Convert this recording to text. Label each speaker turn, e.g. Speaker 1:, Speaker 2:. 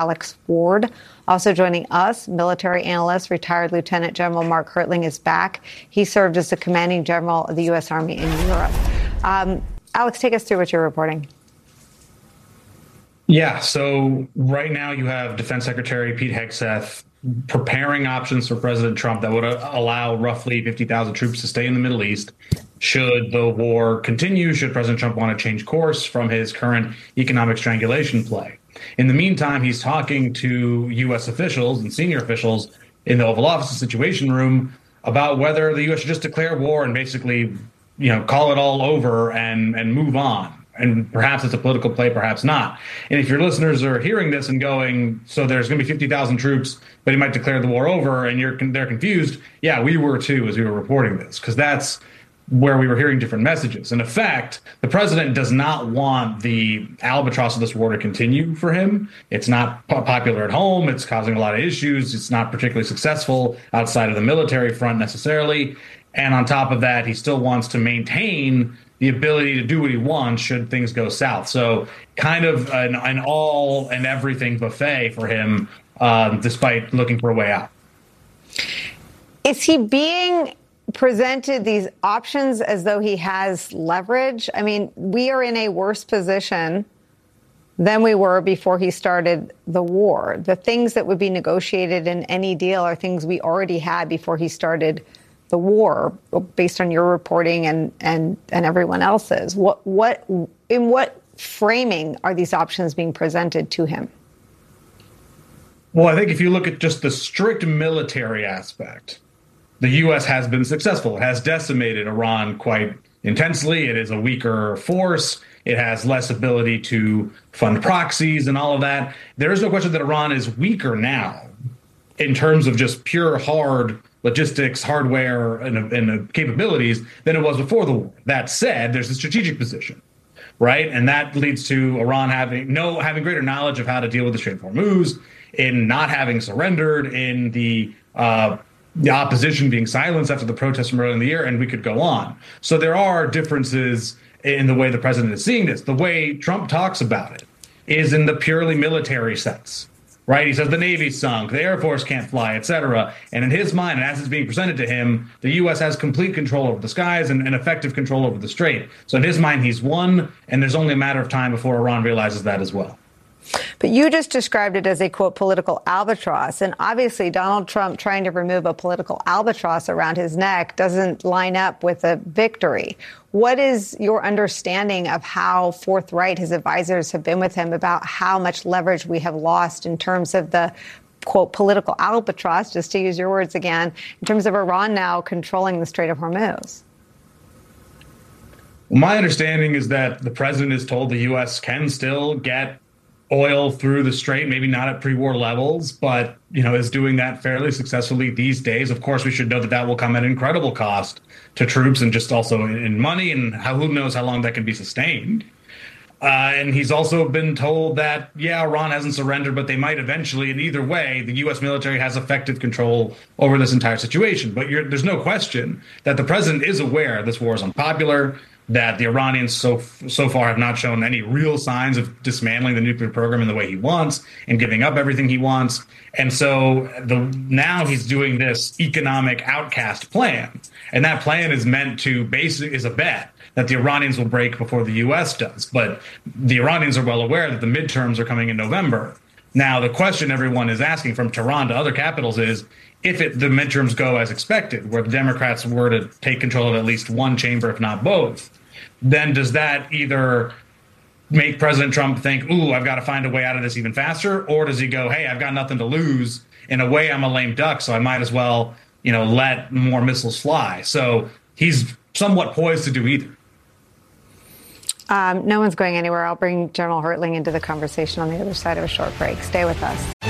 Speaker 1: Alex Ward. Also joining us, military analyst, retired Lieutenant General Mark Hertling is back. He served as the commanding general of the U.S. Army in Europe. Alex, take us through what you're reporting.
Speaker 2: Yeah, so right now you have Defense Secretary Pete Hegseth preparing options for President Trump that would allow roughly 50,000 troops to stay in the Middle East should the war continue, should President Trump want to change course from his current economic strangulation play. In the meantime, he's talking to U.S. officials and senior officials in the Oval Office Situation Room about whether the U.S. should just declare war and basically, call it all over and move on. And perhaps it's a political play, perhaps not. And if your listeners are hearing this and going, so there's going to be 50,000 troops, but he might declare the war over, and they're confused. Yeah, we were too as we were reporting this, because that's where we were hearing different messages. In effect, the president does not want the albatross of this war to continue for him. It's not popular at home. It's causing a lot of issues. It's not particularly successful outside of the military front necessarily. And on top of that, he still wants to maintain the ability to do what he wants should things go south. So kind of an all and everything buffet for him, despite looking for a way out.
Speaker 1: Is he being presented these options as though he has leverage? I mean, we are in a worse position than we were before he started the war. The things that would be negotiated in any deal are things we already had before he started the war, based on your reporting and everyone else's. In what framing are these options being presented to him?
Speaker 2: Well, I think if you look at just the strict military aspect, the U.S. has been successful. It has decimated Iran quite intensely. It is a weaker force. It has less ability to fund proxies and all of that. There is no question that Iran is weaker now in terms of just pure hard logistics, hardware, and capabilities than it was before the war. That said, there's a strategic position, right? And that leads to Iran having greater knowledge of how to deal with the Strait of Hormuz, in not having surrendered, in the opposition being silenced after the protests from earlier in the year, and we could go on. So there are differences in the way the president is seeing this. The way Trump talks about it is in the purely military sense. Right. He says the Navy's sunk, the Air Force can't fly, et cetera. And in his mind, and as it's being presented to him, the U.S. has complete control over the skies and effective control over the strait. So in his mind, he's won, and there's only a matter of time before Iran realizes that as well.
Speaker 1: But you just described it as a, quote, political albatross. And obviously, Donald Trump trying to remove a political albatross around his neck doesn't line up with a victory. What is your understanding of how forthright his advisors have been with him about how much leverage we have lost in terms of the, quote, political albatross, just to use your words again, in terms of Iran now controlling the Strait of Hormuz?
Speaker 2: My understanding is that the president is told the U.S. can still get oil through the strait, maybe not at pre-war levels, but, is doing that fairly successfully these days. Of course, we should know that that will come at incredible cost to troops and just also in money, and who knows how long that can be sustained. And he's also been told that, Iran hasn't surrendered, but they might eventually. And either way, the U.S. military has effective control over this entire situation. But there's no question that the president is aware this war is unpopular, that the Iranians so far have not shown any real signs of dismantling the nuclear program in the way he wants and giving up everything he wants. And so now he's doing this economic outcast plan. And that plan is meant to is a bet that the Iranians will break before the U.S. does. But the Iranians are well aware that the midterms are coming in November. Now, the question everyone is asking from Tehran to other capitals is, if the midterms go as expected, where the Democrats were to take control of at least one chamber, if not both, then does that either make President Trump think, I've got to find a way out of this even faster? Or does he go, hey, I've got nothing to lose. In a way, I'm a lame duck, so I might as well, let more missiles fly. So he's somewhat poised to do either.
Speaker 1: No one's going anywhere. I'll bring General Hertling into the conversation on the other side of a short break. Stay with us.